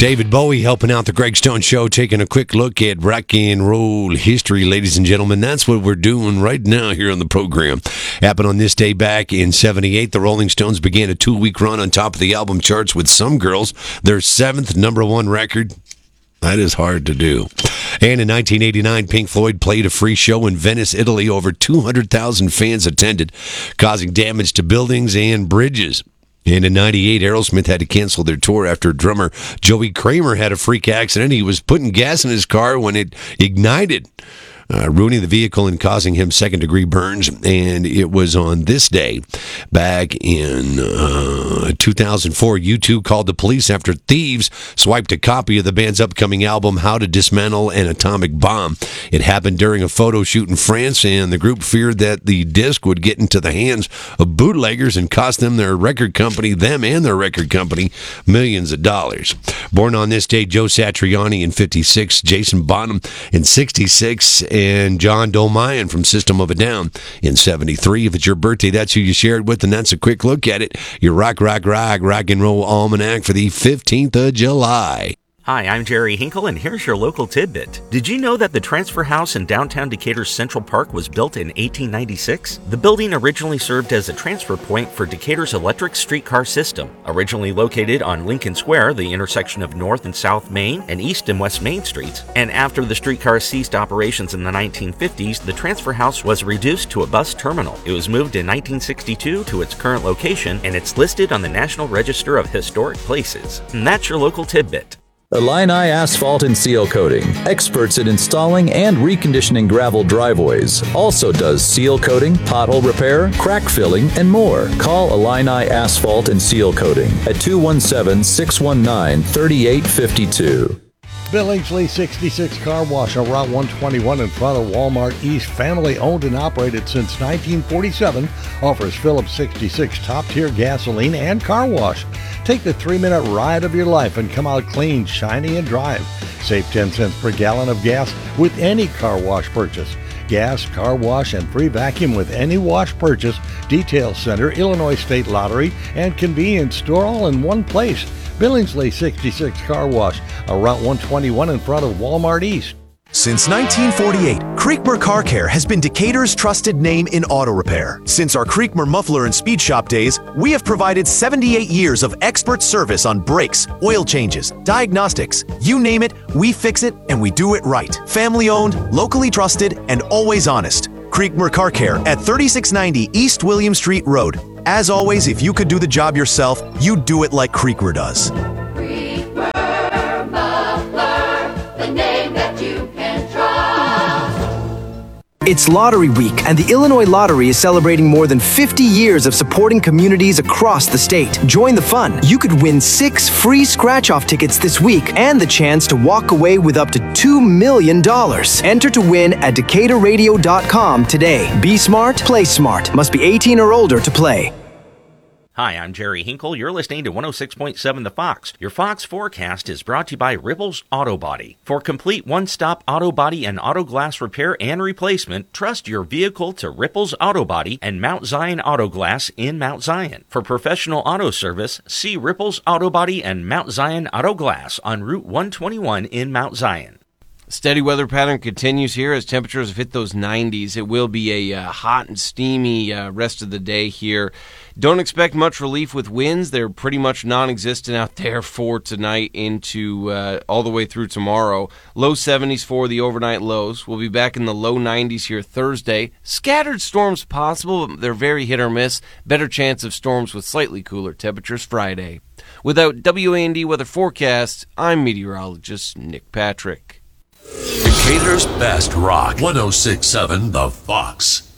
David Bowie helping out the Greg Stone Show, taking a quick look at rock and roll history, ladies and gentlemen. That's what we're doing right now here on the program. Happened on this day back in 78. The Rolling Stones began a 2-week run on top of the album charts with Some Girls, their 7th #1 record. That is hard to do. And in 1989, Pink Floyd played a free show in Venice, Italy. Over 200,000 fans attended, causing damage to buildings and bridges. And in 98, Aerosmith had to cancel their tour after drummer Joey Kramer had a freak accident. He was putting gas in his car when it ignited, ruining the vehicle and causing him second-degree burns. And it was on this day, back in 2004, U2 called the police after thieves swiped a copy of the band's upcoming album, How to Dismantle an Atomic Bomb. It happened during a photo shoot in France, and the group feared that the disc would get into the hands of bootleggers and cost them and their record company, millions of dollars. Born on this day, Joe Satriani in 56, Jason Bonham in 66, and John Dolmayan from System of a Down in 73. If it's your birthday, that's who you share it with, and that's a quick look at it. Your rock and roll almanac for the 15th of July. Hi, I'm Jerry Hinkle, and here's your local tidbit. Did you know that the Transfer House in downtown Decatur's Central Park was built in 1896? The building originally served as a transfer point for Decatur's electric streetcar system. Originally located on Lincoln Square, the intersection of North and South Main and East and West Main Streets, and after the streetcars ceased operations in the 1950s, the Transfer House was reduced to a bus terminal. It was moved in 1962 to its current location, and it's listed on the National Register of Historic Places. And that's your local tidbit. Illini Asphalt and Seal Coating, experts in installing and reconditioning gravel driveways. Also does seal coating, pothole repair, crack filling, and more. Call Illini Asphalt and Seal Coating at 217-619-3852. Billingsley 66 Car Wash on Route 121 in front of Walmart East. Family owned and operated since 1947. Offers Phillips 66 top-tier gasoline and car wash. Take the 3-minute ride of your life and come out clean, shiny, and drive. Save 10 cents per gallon of gas with any car wash purchase. Gas, car wash, and free vacuum with any wash purchase. Detail Center, Illinois State Lottery, and convenience store all in one place. Billingsley 66 Car Wash, Route 121 in front of Walmart East. Since 1948, Creekmer Car Care has been Decatur's trusted name in auto repair. Since our Creekmer Muffler and Speed Shop days, we have provided 78 years of expert service on brakes, oil changes, diagnostics. You name it, we fix it, and we do it right. Family owned, locally trusted, and always honest. Creekmer Car Care at 3690 East William Street Road. As always, if you could do the job yourself, you'd do it like Creekmer does. Creekmer Muffler, the name that you can trust. It's Lottery Week, and the Illinois Lottery is celebrating more than 50 years of supporting communities across the state. Join the fun. You could win 6 free scratch-off tickets this week and the chance to walk away with up to $2 million. Enter to win at DecaturRadio.com today. Be smart, play smart. Must be 18 or older to play. Hi, I'm Jerry Hinkle. You're listening to 106.7 The Fox. Your Fox forecast is brought to you by Ripples Auto Body. For complete one-stop auto body and auto glass repair and replacement, trust your vehicle to Ripples Auto Body and Mount Zion Auto Glass in Mount Zion. For professional auto service, see Ripples Auto Body and Mount Zion Auto Glass on Route 121 in Mount Zion. Steady weather pattern continues here as temperatures have hit those 90s. It will be a hot and steamy rest of the day here. Don't expect much relief with winds. They're pretty much non-existent out there for tonight into all the way through tomorrow. Low 70s for the overnight lows. We'll be back in the low 90s here Thursday. Scattered storms possible, but they're very hit or miss. Better chance of storms with slightly cooler temperatures Friday. Without WAND weather forecast, I'm meteorologist Nick Patrick. Decatur's best rock, 106.7 The Fox.